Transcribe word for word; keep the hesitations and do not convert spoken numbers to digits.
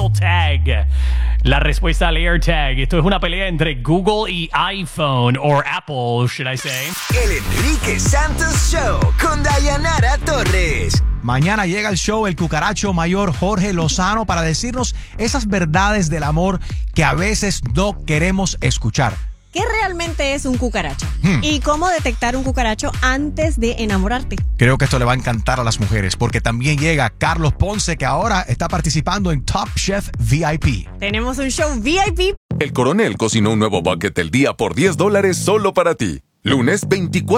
tag. La respuesta al AirTag. Esto es una pelea entre Google y iPhone, o Apple, should I say. El Enrique Santos Show con Dayanara Torres. Mañana llega el show El Cucaracho Mayor Jorge Lozano para decirnos esas verdades del amor que a veces no queremos escuchar. ¿Qué realmente es un cucaracho? Hmm. ¿Y cómo detectar un cucaracho antes de enamorarte? Creo que esto le va a encantar a las mujeres porque también llega Carlos Ponce, que ahora está participando en Top Chef V I P. Tenemos un show V I P. El Coronel cocinó un nuevo bucket del día por diez dólares solo para ti. Lunes veinticuatro.